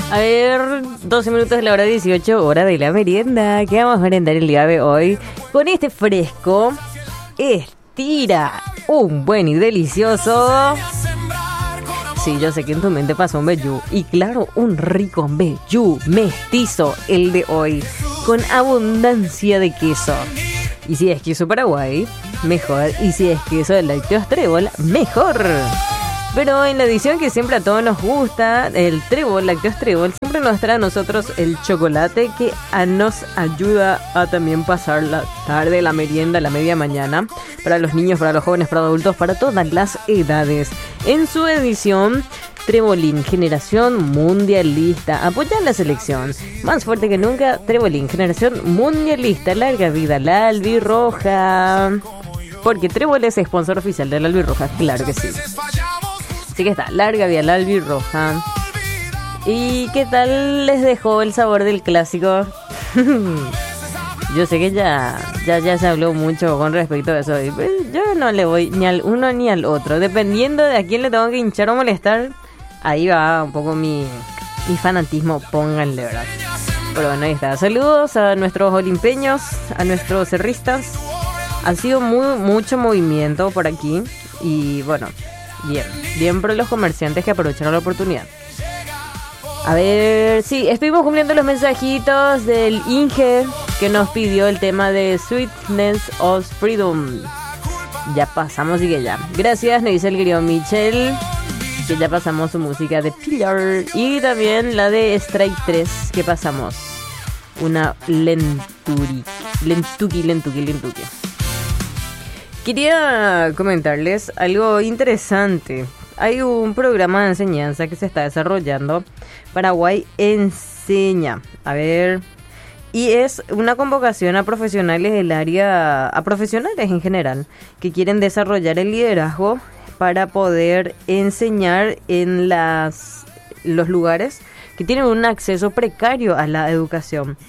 A ver, 12 minutos de la hora 18, hora de la merienda. ¿Qué vamos a merendar el día de hoy? Con este fresco, estira un buen y delicioso. Sí, yo sé que en tu mente pasó un vellú. Y claro, un rico vellú mestizo el de hoy, con abundancia de queso. Y si es queso Paraguay, mejor. Y si es queso de lácteos trébol, mejor. Pero en la edición que siempre a todos nos gusta, el trébol, lácteos trébol, siempre nos trae a nosotros el chocolate que nos ayuda a también pasar la tarde, la merienda, la media mañana, para los niños, para los jóvenes, para adultos, para todas las edades. En su edición, Trebolín, generación mundialista, apoya la selección. Más fuerte que nunca, Trebolín, generación mundialista, larga vida la albirroja. Porque Trébol es sponsor oficial de la albirroja, claro que sí. Así que está, larga vida la albirroja. ¿Y qué tal les dejó el sabor del clásico? Yo sé que ya se habló mucho con respecto a eso. Y pues yo no le voy ni al uno ni al otro. Dependiendo de a quién le tengo que hinchar o molestar, ahí va un poco mi fanatismo, pónganle, ¿verdad? Pero bueno, ahí está. Saludos a nuestros olimpeños, a nuestros cerristas. Ha sido mucho movimiento por aquí. Y bueno, bien por los comerciantes que aprovecharon la oportunidad. A ver, sí, estuvimos cumpliendo los mensajitos del Inge, que nos pidió el tema de Sweetness of Freedom. Ya pasamos y que ya. Gracias, nos dice el querido Michel, que ya pasamos su música de Pillar. Y también la de Strike 3, que pasamos. Una lentuki. Quería comentarles algo interesante. Hay un programa de enseñanza que se está desarrollando, Paraguay Enseña. A ver, y es una convocación a profesionales del área, a profesionales en general, que quieren desarrollar el liderazgo para poder enseñar en los lugares que tienen un acceso precario a la educación.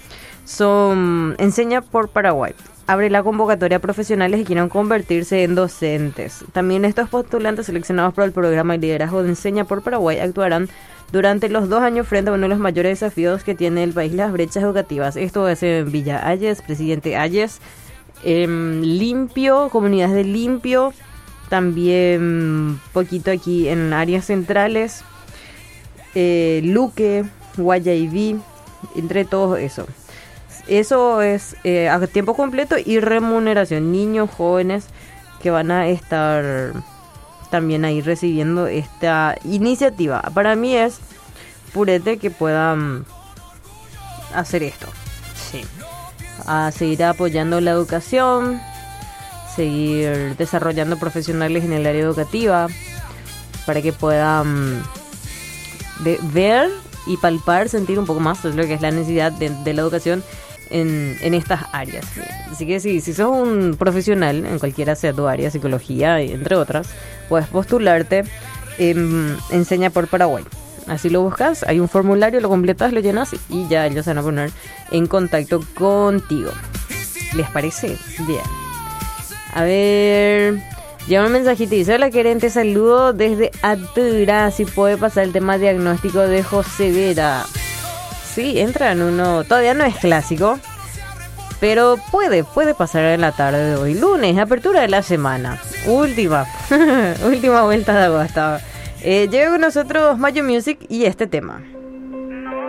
Enseña por Paraguay. Abre la convocatoria a profesionales que quieran convertirse en docentes. También estos postulantes seleccionados por el programa de liderazgo de Enseña por Paraguay actuarán durante los 2 años frente a uno de los mayores desafíos que tiene el país, las brechas educativas. Esto es en Villa Ayes, Presidente Ayes, Limpio, comunidades de Limpio, también poquito aquí en áreas centrales, Luque, Guayaibí, entre todo eso. Eso es a tiempo completo y remuneración. Niños, jóvenes que van a estar también ahí recibiendo esta iniciativa. Para mí es purete que puedan hacer esto. Sí. A seguir apoyando la educación, seguir desarrollando profesionales en el área educativa para que puedan ver y palpar, sentir un poco más lo que es la necesidad de la educación en estas áreas. Así que si sos un profesional en cualquiera sea tu área, psicología, entre otras, puedes postularte en Enseña por Paraguay. Así lo buscas, hay un formulario, lo completas, lo llenas y ya ellos se van a poner en contacto contigo. ¿Les parece? Bien. A ver, llama un mensajito y dice: hola querente, saludo desde Atura. Si puede pasar el tema diagnóstico de José Vera. Sí, entra en uno, todavía no es clásico, pero puede pasar en la tarde de hoy, lunes, apertura de la semana, última vuelta de agosto. Llega con nosotros Mayo Music y este tema.